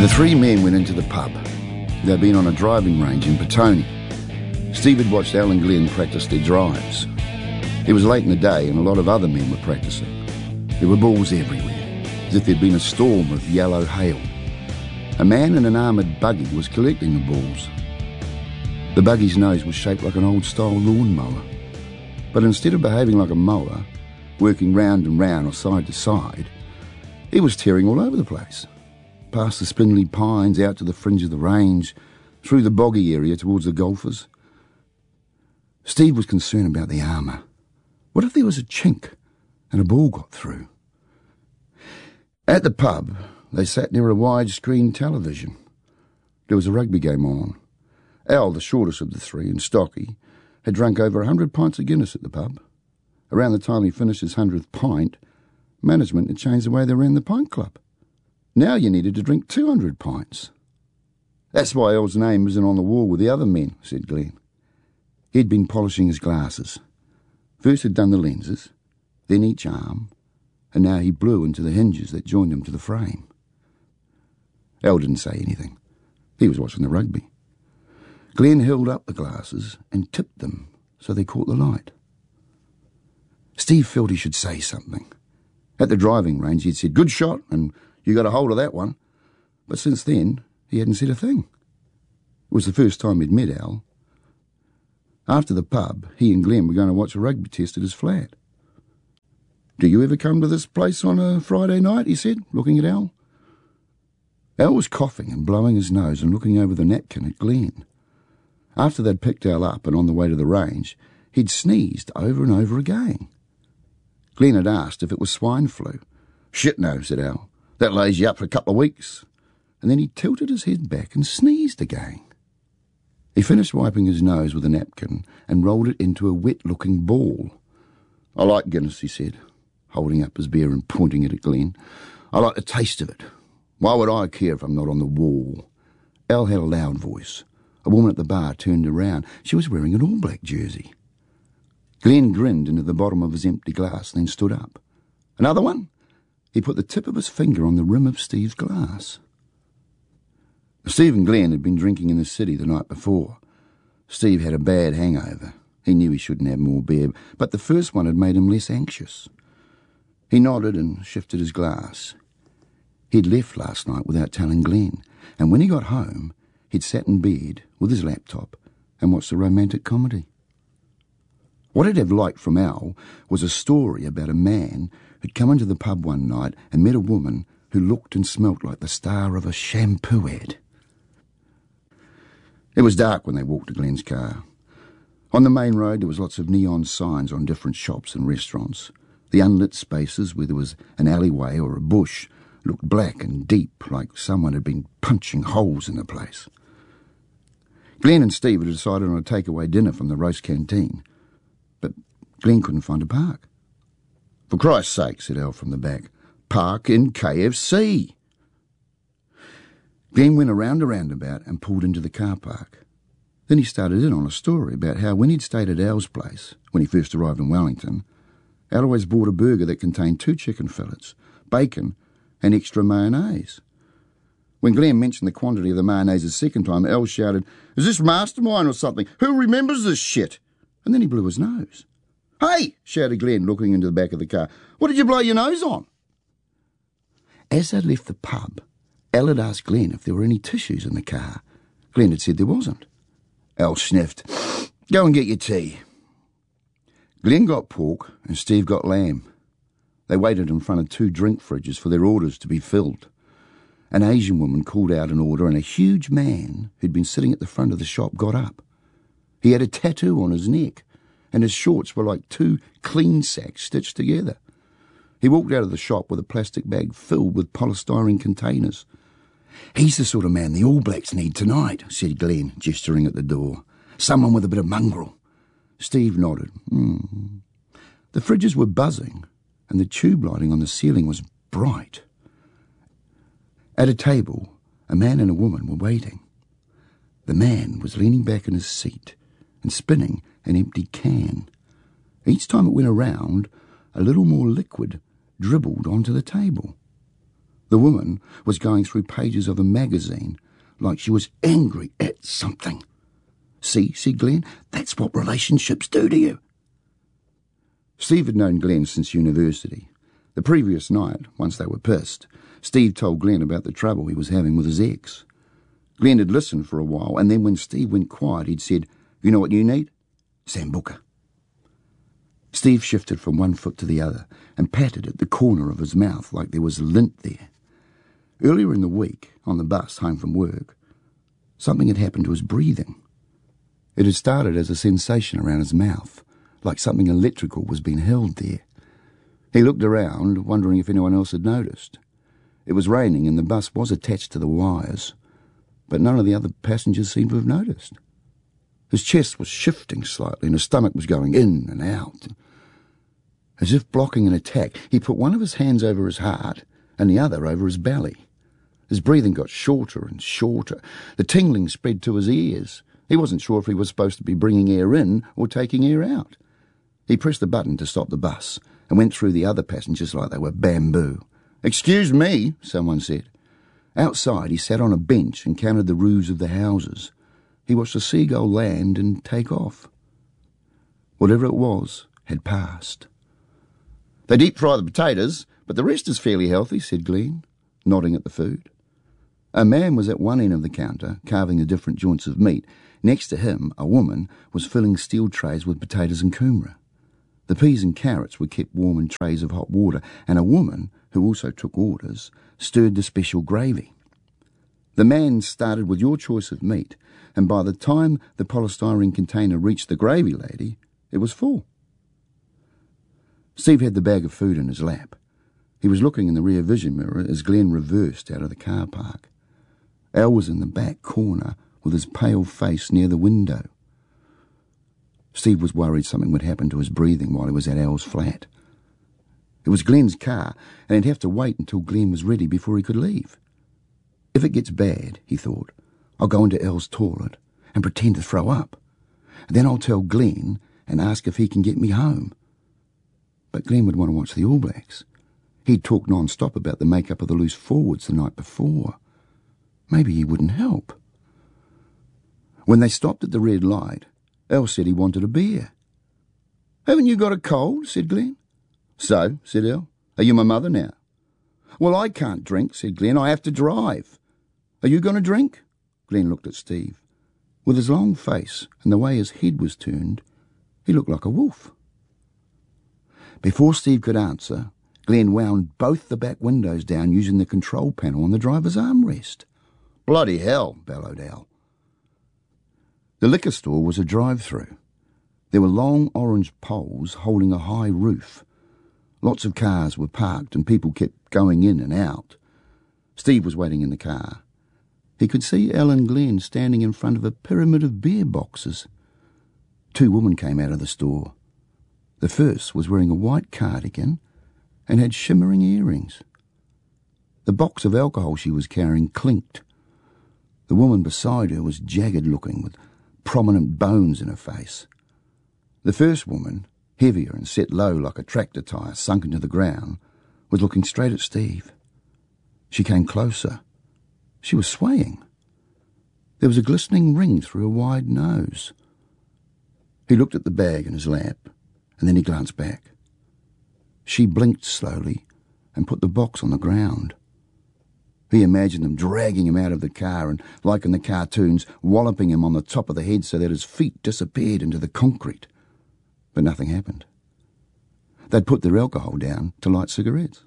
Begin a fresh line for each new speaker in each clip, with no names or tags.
The three men went into the pub. They'd been on a driving range in Petone. Steve had watched Al and Glenn practice their drives. It was late in the day and a lot of other men were practicing. There were balls everywhere, as if there'd been a storm of yellow hail. A man in an armoured buggy was collecting the balls. The buggy's nose was shaped like an old-style lawnmower. But instead of behaving like a mower, working round and round or side to side, it was tearing all over the place. Past the spindly pines, out to the fringe of the range, through the boggy area towards the golfers. Steve was concerned about the armour. What if there was a chink and a ball got through? At the pub, they sat near a wide-screen television. There was a rugby game on. Al, the shortest of the three, and stocky, had drunk over 100 pints of Guinness at the pub. Around the time he finished his 100th pint, management had changed the way they ran the pint club. Now you needed to drink 200 pints. That's why Al's name isn't on the wall with the other men, said Glenn. He'd been polishing his glasses. First had done the lenses, then each arm, and now he blew into the hinges that joined them to the frame. Al didn't say anything. He was watching the rugby. Glenn held up the glasses and tipped them so they caught the light. Steve felt he should say something. At the driving range he'd said, "Good shot," and "You got a hold of that one." But since then he hadn't said a thing. It was the first time he'd met Al. After the pub, he and Glenn were going to watch a rugby test at his flat. "Do you ever come to this place on a Friday night?" he said, looking at Al. Al was coughing and blowing his nose and looking over the napkin at Glenn. After they'd picked Al up and on the way to the range, he'd sneezed over and over again. Glenn had asked if it was swine flu. "Shit no," said Al. "That lays you up for a couple of weeks." And then he tilted his head back and sneezed again. He finished wiping his nose with a napkin and rolled it into a wet-looking ball. "I like Guinness," he said, holding up his beer and pointing it at Glenn. "I like the taste of it. Why would I care if I'm not on the wall?" Al had a loud voice. A woman at the bar turned around. She was wearing an all-black jersey. Glenn grinned into the bottom of his empty glass, then stood up. "Another one?" He put the tip of his finger on the rim of Steve's glass. Steve and Glenn had been drinking in the city the night before. Steve had a bad hangover. He knew he shouldn't have more beer, but the first one had made him less anxious. He nodded and shifted his glass. He'd left last night without telling Glenn, and when he got home, he'd sat in bed with his laptop and watched a romantic comedy. What he'd have liked from Al was a story about a man who'd come into the pub one night and met a woman who looked and smelt like the star of a shampoo ad. It was dark when they walked to Glenn's car. On the main road there was lots of neon signs on different shops and restaurants. The unlit spaces where there was an alleyway or a bush looked black and deep, like someone had been punching holes in the place. Glenn and Steve had decided on a takeaway dinner from the roast canteen, but Glenn couldn't find a park. "For Christ's sake," said Al from the back, "park in KFC." Glenn went around a roundabout and pulled into the car park. Then he started in on a story about how when he'd stayed at Al's place, when he first arrived in Wellington, Al always bought a burger that contained 2 chicken fillets, bacon, and extra mayonnaise. When Glenn mentioned the quantity of the mayonnaise the second time, Al shouted, "Is this Mastermind or something? Who remembers this shit?" And then he blew his nose. "Hey!" shouted Glenn, looking into the back of the car. "What did you blow your nose on?" As they left the pub, Al had asked Glenn if there were any tissues in the car. Glenn had said there wasn't. Al sniffed. "Go and get your tea." Glenn got pork and Steve got lamb. They waited in front of 2 drink fridges for their orders to be filled. An Asian woman called out an order and a huge man who'd been sitting at the front of the shop got up. He had a tattoo on his neck, and his shorts were like 2 clean sacks stitched together. He walked out of the shop with a plastic bag filled with polystyrene containers. "He's the sort of man the All Blacks need tonight," said Glenn, gesturing at the door. "Someone with a bit of mongrel." Steve nodded. The fridges were buzzing, and the tube lighting on the ceiling was bright. At a table, a man and a woman were waiting. The man was leaning back in his seat and spinning an empty can. Each time it went around, a little more liquid dribbled onto the table. The woman was going through pages of a magazine like she was angry at something. "See," said Glenn, "that's what relationships do to you." Steve had known Glenn since university. The previous night, once they were pissed, Steve told Glenn about the trouble he was having with his ex. Glenn had listened for a while, and then when Steve went quiet, he'd said, "You know what you need? Sambuca." Steve shifted from one foot to the other and patted at the corner of his mouth like there was lint there. Earlier in the week, on the bus home from work, something had happened to his breathing. It had started as a sensation around his mouth, like something electrical was being held there. He looked around, wondering if anyone else had noticed. It was raining and the bus was attached to the wires, but none of the other passengers seemed to have noticed. His chest was shifting slightly and his stomach was going in and out. As if blocking an attack, he put one of his hands over his heart and the other over his belly. His breathing got shorter and shorter. The tingling spread to his ears. He wasn't sure if he was supposed to be bringing air in or taking air out. He pressed the button to stop the bus and went through the other passengers like they were bamboo. "Excuse me," someone said. Outside, he sat on a bench and counted the roofs of the houses. He watched a seagull land and take off. Whatever it was had passed. "They deep fry the potatoes, but the rest is fairly healthy," said Glenn, nodding at the food. A man was at one end of the counter, carving the different joints of meat. Next to him, a woman was filling steel trays with potatoes and kumara. The peas and carrots were kept warm in trays of hot water, and a woman, who also took orders, stirred the special gravy. The man started with your choice of meat, and by the time the polystyrene container reached the gravy lady, it was full. Steve had the bag of food in his lap. He was looking in the rear vision mirror as Glenn reversed out of the car park. Al was in the back corner with his pale face near the window. Steve was worried something would happen to his breathing while he was at Al's flat. It was Glenn's car, and he'd have to wait until Glenn was ready before he could leave. If it gets bad, he thought, I'll go into Al's toilet and pretend to throw up. Then I'll tell Glenn and ask if he can get me home. But Glenn would want to watch the All Blacks. He'd talked non-stop about the makeup of the loose forwards the night before. Maybe he wouldn't help. When they stopped at the red light, Al said he wanted a beer. "Haven't you got a cold?" said Glenn. "So," said Al, "are you my mother now?" "Well, I can't drink," said Glenn. "I have to drive." "Are you going to drink?" Glenn looked at Steve. With his long face and the way his head was turned, he looked like a wolf. Before Steve could answer, Glenn wound both the back windows down using the control panel on the driver's armrest. "Bloody hell," bellowed Al. The liquor store was a drive-through. There were long orange poles holding a high roof. Lots of cars were parked and people kept going in and out. Steve was waiting in the car. He could see Al and Glenn standing in front of a pyramid of beer boxes. Two women came out of the store. The first was wearing a white cardigan and had shimmering earrings. The box of alcohol she was carrying clinked. The woman beside her was jagged-looking, with prominent bones in her face. The first woman, heavier and set low like a tractor tyre sunk into the ground, was looking straight at Steve. She came closer. She was swaying. There was a glistening ring through her wide nose. He looked at the bag in his lap, and then he glanced back. She blinked slowly and put the box on the ground. He imagined them dragging him out of the car and, like in the cartoons, walloping him on the top of the head so that his feet disappeared into the concrete. But nothing happened. They'd put their alcohol down to light cigarettes.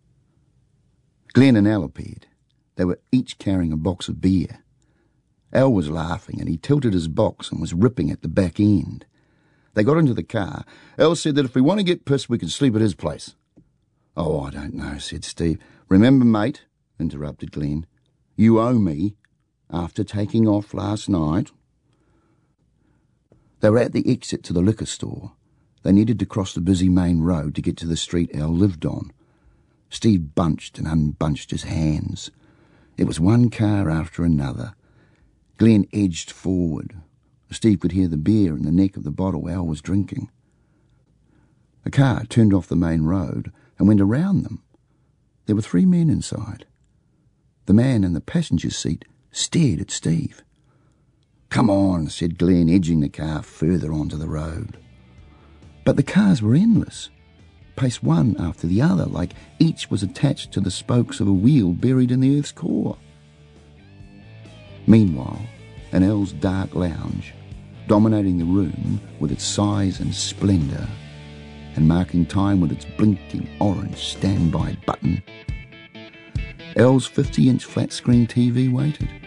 Glenn and Al appeared. They were each carrying a box of beer. Al was laughing and he tilted his box and was ripping at the back end. They got into the car. Al said that if we want to get pissed, we can sleep at his place. "Oh, I don't know," said Steve. "Remember, mate," interrupted Glenn, "you owe me after taking off last night." They were at the exit to the liquor store. They needed to cross the busy main road to get to the street Al lived on. Steve bunched and unbunched his hands. It was one car after another. Glenn edged forward. Steve could hear the beer in the neck of the bottle Al was drinking. A car turned off the main road and went around them. There were 3 men inside. The man in the passenger seat stared at Steve. "Come on," said Glenn, edging the car further onto the road. But the cars were endless, paced one after the other, like each was attached to the spokes of a wheel buried in the Earth's core. Meanwhile, in Elle's dark lounge, dominating the room with its size and splendour, and marking time with its blinking orange standby button, Elle's 50-inch flat-screen TV waited.